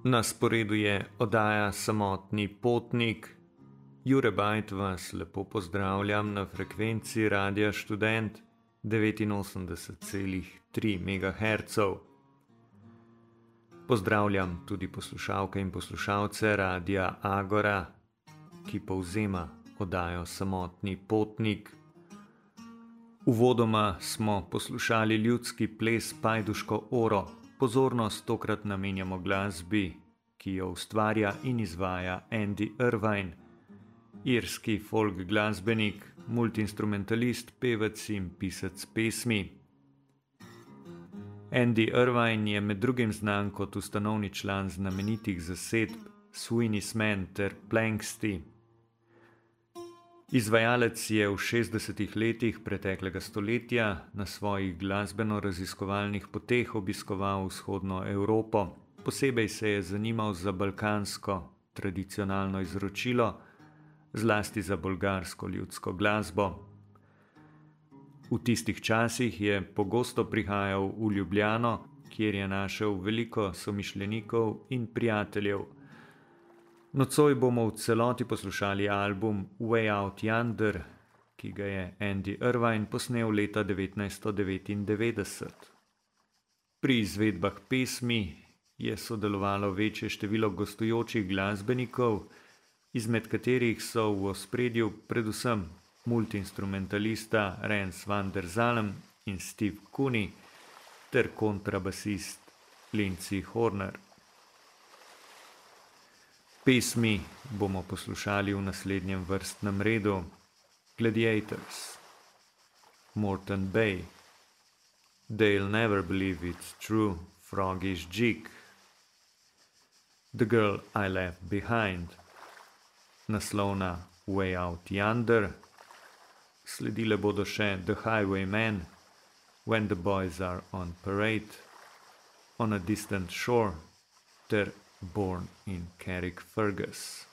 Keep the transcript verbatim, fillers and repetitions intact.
Na sporedu je oddaja Samotni potnik. Jure Bajt vas lepo pozdravljam na frekvenci Radia Študent devetinosemdeset celih tri megaherca. Pozdravljam tudi poslušalke in poslušalce Radia Agora, ki povzema oddajo Samotni potnik. Uvodoma smo poslušali ljudski ples Pajduško oro. Pozornost tokrat namenjamo glasbi, ki jo ustvarja in izvaja Andy Irvine, irski folk glasbenik, multiinstrumentalist, pevec in pisec pesmi. Andy Irvine je med drugim znan kot ustanovni član znamenitih zasedb Sweeney's Men ter Planxty. Izvajalec je v šestdesetih letih preteklega stoletja na svojih glasbeno-raziskovalnih poteh obiskoval vzhodno Evropo. Posebej se je zanimal za balkansko tradicionalno izročilo, zlasti za bolgarsko ljudsko glasbo. V tistih časih je pogosto prihajal v Ljubljano, kjer je našel veliko somišljenikov in prijateljev. Nocoj bomo v celoti poslušali album Way Out Yonder, ki ga je Andy Irvine posnel leta devetnajststo devetindevetdeset. Pri izvedbah pesmi je sodelovalo večje število gostujočih glasbenikov, izmed katerih so v ospredju predvsem multiinstrumentalista Rens van der Zalm in Steve Cooney ter kontrabasist Lindsay Horner. Pesmi bomo poslušali v naslednjem vrstnem redu: Gladiators, Moreton Bay, They'll Never Believe It's True, Froggish Jig, The Girl I Left Behind, naslovna Way Out Yonder, sledile bodo še The Highwaymen, When the Boys Are on Parade, On a Distant Shore ter Born in Carrickfergus.